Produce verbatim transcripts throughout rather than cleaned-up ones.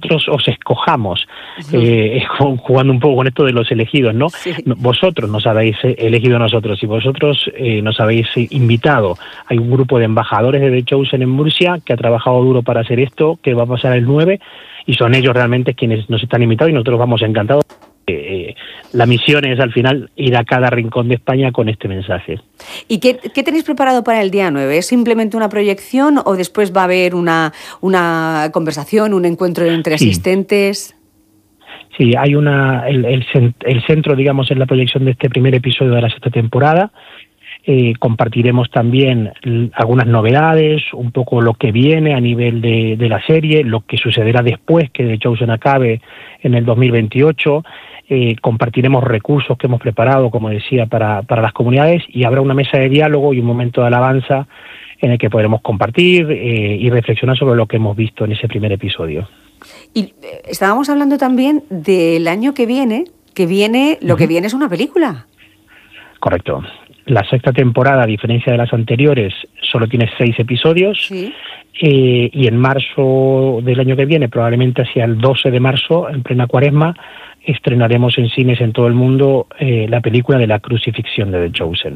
nosotros os escojamos, eh, jugando un poco con esto de los elegidos, ¿no? Sí. Vosotros nos habéis elegido a nosotros y vosotros eh, nos habéis invitado. Hay un grupo de embajadores de The Chosen en Murcia que ha trabajado duro para hacer esto, que va a pasar el nueve, y son ellos realmente quienes nos están invitados y nosotros vamos encantados. Eh, la misión es al final ir a cada rincón de España con este mensaje. ¿Y qué, qué tenéis preparado para el día nueve? ¿Es simplemente una proyección o después va a haber una, una conversación, un encuentro entre Sí. asistentes? Sí, hay una el, el, el centro, digamos, es la proyección de este primer episodio de la sexta temporada. Eh, compartiremos también algunas novedades, un poco lo que viene a nivel de, de la serie, lo que sucederá después que The Chosen acabe en el dos mil veintiocho. Eh, compartiremos recursos que hemos preparado, como decía, para, para las comunidades, y habrá una mesa de diálogo y un momento de alabanza en el que podremos compartir eh, y reflexionar sobre lo que hemos visto en ese primer episodio. Y eh, estábamos hablando también del año que viene, que viene, lo uh-huh. que viene es una película. Correcto. La sexta temporada, a diferencia de las anteriores, solo tiene seis episodios. Sí. Eh, y en marzo del año que viene, probablemente hacia el doce de marzo, en plena cuaresma, estrenaremos en cines en todo el mundo eh, la película de la crucifixión de The Chosen,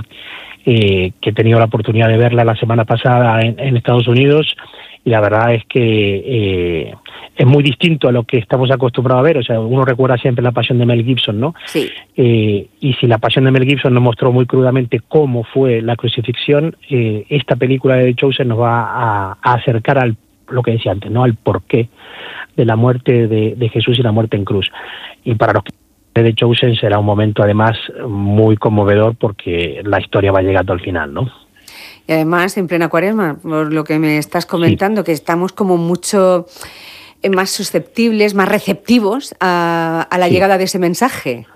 eh, que he tenido la oportunidad de verla la semana pasada en, en Estados Unidos, y la verdad es que eh, es muy distinto a lo que estamos acostumbrados a ver. O sea, uno recuerda siempre la Pasión de Mel Gibson, ¿no? Sí. Eh, y si la Pasión de Mel Gibson nos mostró muy crudamente cómo fue la crucifixión, eh, esta película de The Chosen nos va a, a acercar al, lo que decía antes, ¿no? Al porqué de la muerte de, de Jesús y la muerte en cruz. Y para los que de The Chosen será un momento además muy conmovedor, porque la historia va llegando al final, ¿no? Y además en plena cuaresma, por lo que me estás comentando, sí. que estamos como mucho más susceptibles, más receptivos a, a la sí. llegada de ese mensaje.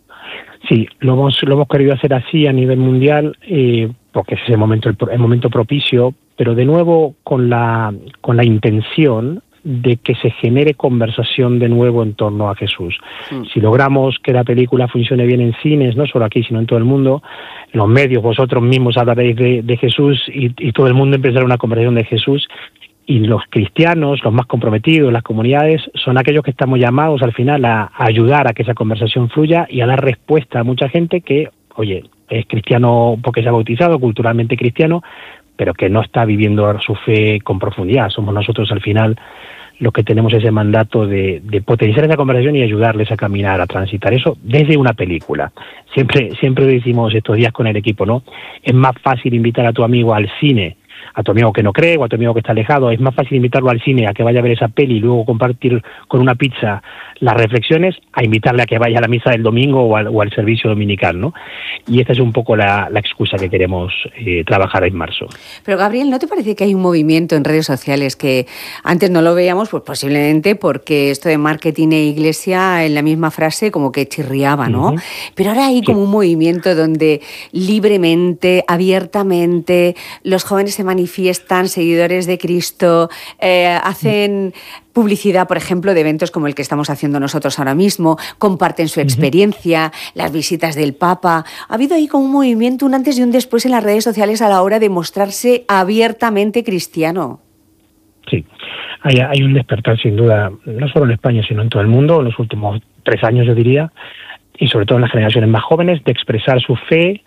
Sí, lo hemos, lo hemos querido hacer así a nivel mundial, eh, porque es el momento, el, el momento propicio, pero de nuevo con la, con la intención de que se genere conversación de nuevo en torno a Jesús. Mm. Si logramos que la película funcione bien en cines, no solo aquí, sino en todo el mundo, en los medios vosotros mismos hablaréis de, de Jesús y, y todo el mundo empezará una conversación de Jesús, y los cristianos, los más comprometidos, las comunidades, son aquellos que estamos llamados al final a, a ayudar a que esa conversación fluya y a dar respuesta a mucha gente que, oye, es cristiano porque se ha bautizado, culturalmente cristiano, pero que no está viviendo su fe con profundidad. Somos nosotros al final los que tenemos ese mandato de, de potenciar esa conversación y ayudarles a caminar, a transitar eso desde una película. Siempre, siempre decimos estos días con el equipo, ¿no? Es más fácil invitar a tu amigo al cine, a tu amigo que no cree o a tu amigo que está alejado, es más fácil invitarlo al cine a que vaya a ver esa peli y luego compartir con una pizza las reflexiones, a invitarle a que vaya a la misa del domingo o al, o al servicio dominical, ¿no? Y esta es un poco la, la excusa que queremos eh, trabajar en marzo. Pero Gabriel, ¿no te parece que hay un movimiento en redes sociales que antes no lo veíamos? Pues posiblemente porque esto de marketing e iglesia en la misma frase como que chirriaba, ¿no? Uh-huh. Pero ahora hay como sí. un movimiento donde libremente, abiertamente, los jóvenes se manifiestan, seguidores de Cristo, eh, hacen publicidad, por ejemplo, de eventos como el que estamos haciendo nosotros ahora mismo, comparten su experiencia, uh-huh. las visitas del Papa. Ha habido ahí como un movimiento, un antes y un después en las redes sociales a la hora de mostrarse abiertamente cristiano. Sí, hay, hay un despertar sin duda, no solo en España, sino en todo el mundo, en los últimos tres años yo diría, y sobre todo en las generaciones más jóvenes, de expresar su fe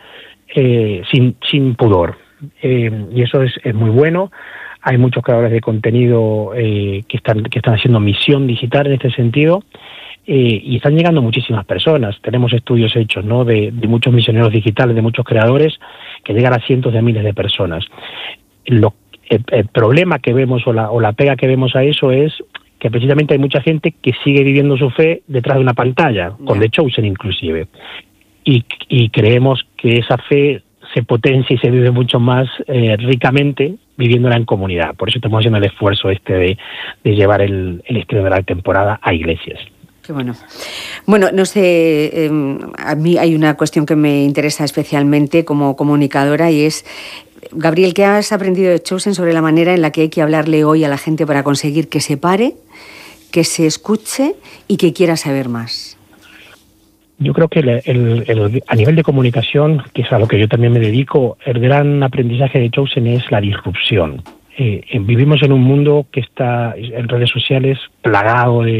eh, sin, sin pudor. Eh, y eso es, es muy bueno. Hay muchos creadores de contenido eh, que están que están haciendo misión digital en este sentido, eh, y están llegando muchísimas personas. Tenemos estudios hechos, ¿no?, de, de muchos misioneros digitales, de muchos creadores, que llegan a cientos de miles de personas. Lo, el, el problema que vemos o la, o la pega que vemos a eso es que precisamente hay mucha gente que sigue viviendo su fe detrás de una pantalla, con The Chosen inclusive, y, y creemos que esa fe se potencia y se vive mucho más eh, ricamente viviéndola en comunidad. Por eso estamos haciendo el esfuerzo este de, de llevar el, el estreno de la temporada a iglesias. Qué bueno. Bueno, no sé, eh, a mí hay una cuestión que me interesa especialmente como comunicadora y es, Gabriel, ¿qué has aprendido de Chosen sobre la manera en la que hay que hablarle hoy a la gente para conseguir que se pare, que se escuche y que quiera saber más? Yo creo que el, el, el, a nivel de comunicación, que es a lo que yo también me dedico, el gran aprendizaje de Chosen es la disrupción. Eh, vivimos en un mundo que está en redes sociales plagado de